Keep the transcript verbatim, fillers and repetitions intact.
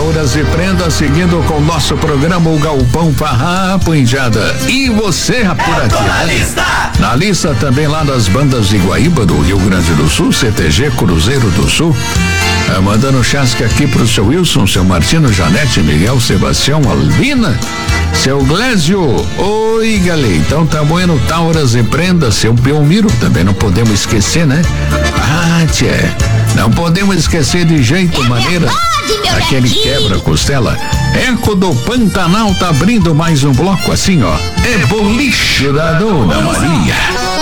Tauras e Prendas, seguindo com o nosso programa, o Galpão Farrapo, Indiada. E você, por aqui, na né? lista. Na lista também lá das bandas de Guaíba, do Rio Grande do Sul, C T G Cruzeiro do Sul. Ah, mandando chasca aqui pro seu Wilson, seu Martino, Janete, Miguel, Sebastião, Albina, seu Glésio. Oi, galera. Então tá bueno, Tauras e Prendas, seu Belmiro, também não podemos esquecer, né? Ah, tchê, não podemos esquecer de jeito, é maneira. Verdade, aquele quebra-costela. Eco do Pantanal tá abrindo mais um bloco assim, ó. É Bolicho da Dona Maria.